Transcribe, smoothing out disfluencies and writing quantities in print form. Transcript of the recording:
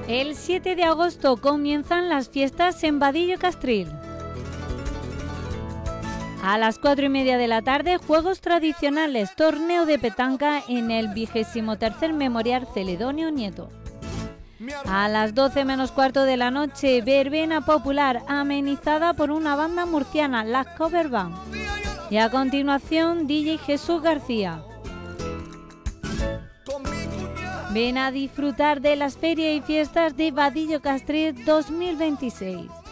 El 7 de agosto comienzan las fiestas en Vadillo Castril. A las 4:30 de la tarde, juegos tradicionales, torneo de petanca en el 23º Memorial Celedonio Nieto. A las 12 menos cuarto de la noche, verbena popular amenizada por una banda murciana, las Cover Band. Y a continuación, DJ Jesús García. Ven a disfrutar de las ferias y fiestas de Vadillo Castril 2026.